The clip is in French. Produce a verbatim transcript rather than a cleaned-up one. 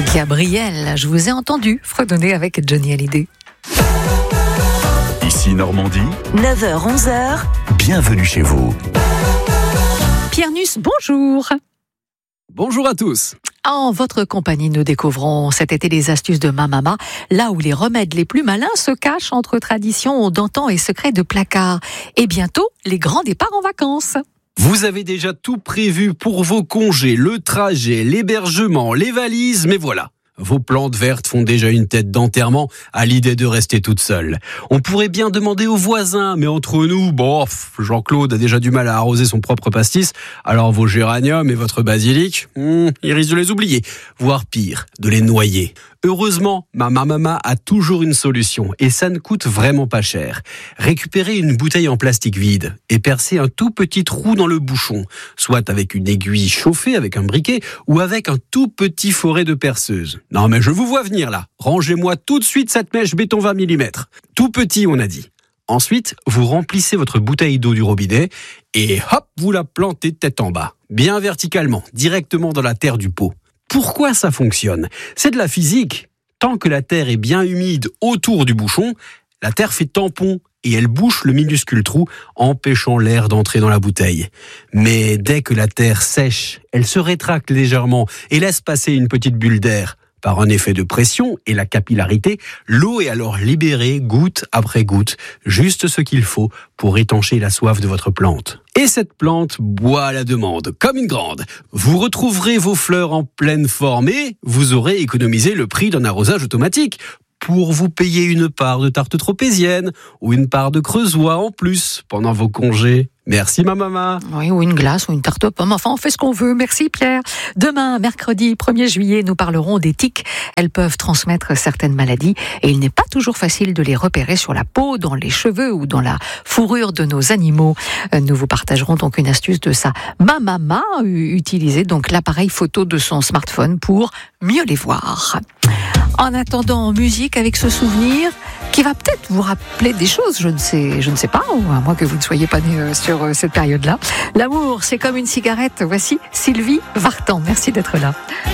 Gabriel, je vous ai entendu fredonner avec Johnny Hallyday. Ici Normandie, neuf heures onze heures. Bienvenue chez vous. Pierre Nuss, bonjour. Bonjour à tous. En votre compagnie, nous découvrons cet été les astuces de ma maman, là où les remèdes les plus malins se cachent entre traditions d'antan et secrets de placard. Et bientôt, les grands départs en vacances. Vous avez déjà tout prévu pour vos congés, le trajet, l'hébergement, les valises, mais voilà. Vos plantes vertes font déjà une tête d'enterrement à l'idée de rester toute seule. On pourrait bien demander aux voisins, mais entre nous, bon, Jean-Claude a déjà du mal à arroser son propre pastis, alors vos géraniums et votre basilic, hmm, il risque de les oublier, voire pire, de les noyer. Heureusement, ma maman a toujours une solution, et ça ne coûte vraiment pas cher. Récupérer une bouteille en plastique vide et percer un tout petit trou dans le bouchon, soit avec une aiguille chauffée avec un briquet, ou avec un tout petit forêt de perceuse. Non mais je vous vois venir là, rangez-moi tout de suite cette mèche béton vingt millimètres. Tout petit on a dit. Ensuite, vous remplissez votre bouteille d'eau du robinet et hop, vous la plantez tête en bas, bien verticalement, directement dans la terre du pot. Pourquoi ça fonctionne ? C'est de la physique. Tant que la terre est bien humide autour du bouchon, la terre fait tampon et elle bouche le minuscule trou, empêchant l'air d'entrer dans la bouteille. Mais dès que la terre sèche, elle se rétracte légèrement et laisse passer une petite bulle d'air. Par un effet de pression et la capillarité, l'eau est alors libérée goutte après goutte, juste ce qu'il faut pour étancher la soif de votre plante. Et cette plante boit à la demande, comme une grande. Vous retrouverez vos fleurs en pleine forme et vous aurez économisé le prix d'un arrosage automatique pour vous payer une part de tarte tropézienne ou une part de creusois en plus pendant vos congés. Merci ma maman. Oui, ou une glace ou une tarte aux pommes. Enfin, on fait ce qu'on veut. Merci Pierre. Demain, mercredi premier juillet, nous parlerons des tiques. Elles peuvent transmettre certaines maladies et il n'est pas toujours facile de les repérer sur la peau, dans les cheveux ou dans la fourrure de nos animaux. Nous vous partagerons donc une astuce de sa maman. Utilisez donc l'appareil photo de son smartphone pour mieux les voir. En attendant, en musique avec ce souvenir qui va peut-être vous rappeler des choses, je ne sais, je ne sais pas, ou à moins que vous ne soyez pas né sur cette période-là. L'amour, c'est comme une cigarette. Voici Sylvie Vartan. Merci d'être là.